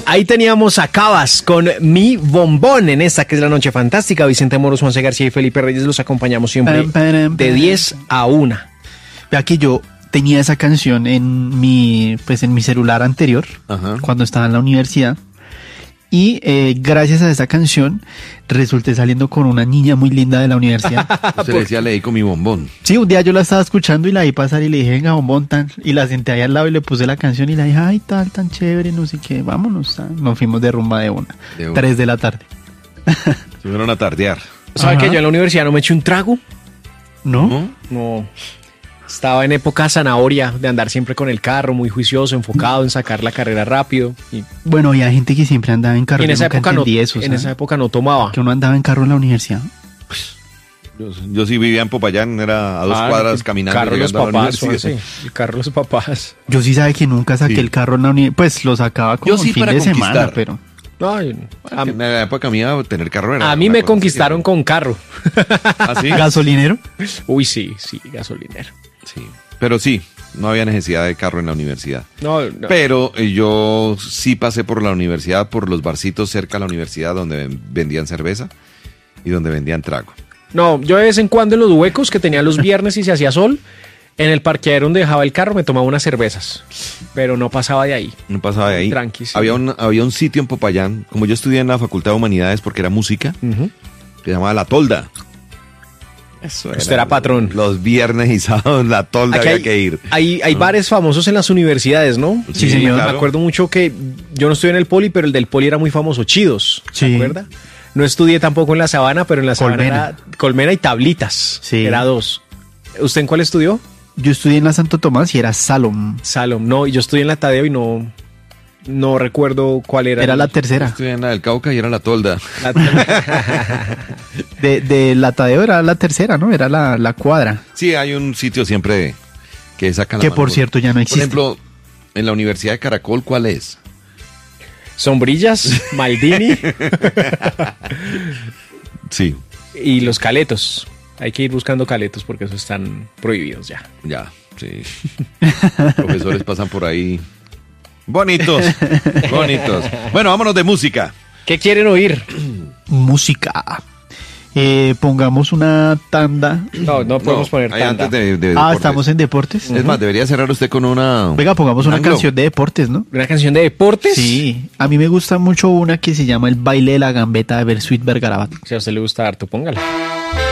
Ahí teníamos a Cabas con Mi Bombón en esta que es la Noche Fantástica. Vicente Moros, Juanse García y Felipe Reyes los acompañamos siempre de 10 a 1. Vea que yo tenía esa canción en mi celular anterior, cuando estaba en la universidad. Y gracias a esa canción resulté saliendo con una niña muy linda de la universidad. Usted le decía, le di con Mi Bombón. Sí, un día yo la estaba escuchando y la vi pasar y le dije, venga, bombón, tan. Y la senté ahí al lado y le puse la canción y la dije, ay, tal, tan chévere, no sé qué, vámonos. Nos fuimos de rumba de una. 3 de la tarde. Se fueron a tardear. ¿Sabe que yo en la universidad no me eché un trago? ¿No? No. Estaba en época zanahoria, de andar siempre con el carro, muy juicioso, enfocado en sacar la carrera rápido. Y bueno, había gente que siempre andaba en carro. en esa época no, eso, en esa época no tomaba. Que uno andaba en carro en la universidad. Yo sí vivía en Popayán, era a 2 cuadras caminando. Carro los papás, sí. El carro los papás. Yo sí sabe que nunca saqué el carro en la universidad. Pues lo sacaba como sí, fin para de conquistar. semana, pero... No, En la época mía tener carro era... a mí me conquistaron con carro. ¿Ah, sí? ¿Gasolinero? Uy, sí, gasolinero. Sí, pero sí, no había necesidad de carro en la universidad. No. Pero yo sí pasé por la universidad, por los barcitos cerca de la universidad donde vendían cerveza y donde vendían trago. No, yo de vez en cuando en los huecos que tenía los viernes y se hacía sol, en el parqueadero donde dejaba el carro me tomaba unas cervezas, pero no pasaba de ahí. No pasaba de ahí. Tranqui, sí. Había un sitio en Popayán, como yo estudié en la Facultad de Humanidades porque era música, que se llamaba La Tolda. Usted era patrón. Los viernes y sábados La Tolda Aquí había que ir. Hay bares famosos en las universidades, ¿no? Sí, señor. Me acuerdo mucho que yo no estudié en el Poli, pero el del Poli era muy famoso, Chidos. ¿Se Sí. acuerda? No estudié tampoco en la Sabana, pero en la Sabana era Colmena y Tablitas. Sí. Era 2. ¿Usted en cuál estudió? Yo estudié en la Santo Tomás y era Salom. Salom. No, yo estudié en la Tadeo y no recuerdo cuál era. Era la tercera. Estudié en la del Cauca y era La Tolda. De la Tadeo era la tercera, ¿no? Era la cuadra. Sí, hay un sitio siempre que sacan Que la por mano. cierto ya no existe. Por ejemplo, en la Universidad de Caracol, ¿cuál es? Sombrillas, Maldini Sí, y los caletos. Hay que ir buscando caletos porque esos están prohibidos ya. ya, sí. Profesores pasan por ahí. Bonitos. Bueno, vámonos de música. ¿Qué quieren oír? Música. Pongamos una tanda. No podemos poner ahí tanda. antes de deportes. Estamos en deportes. Es más, debería cerrar usted con una... Venga, pongamos una Anglo. canción de deportes, ¿no? ¿Una canción de deportes? Sí, a mí me gusta mucho una que se llama El baile de la gambeta de Bersuit Vergarabat. Si a usted le gusta harto, póngala.